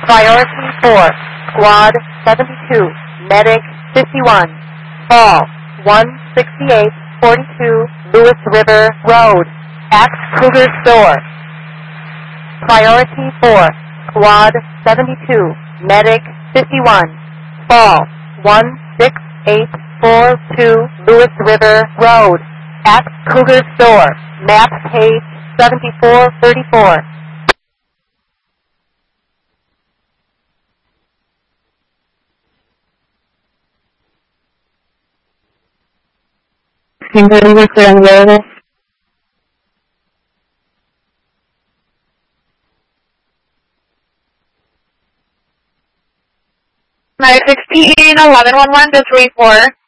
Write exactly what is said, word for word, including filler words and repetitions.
Priority four, Squad seventy-two, Medic fifty-one, Fall one sixty-eight forty-two Lewis River Road, at Kruger Store. Priority four, Squad seventy-two, Medic fifty-one, Fall one six eight four two Lewis River Road, at Kruger Store, map page seventy-four thirty-four. Kimberly was there available. nine sixteen eleven eleven to three four.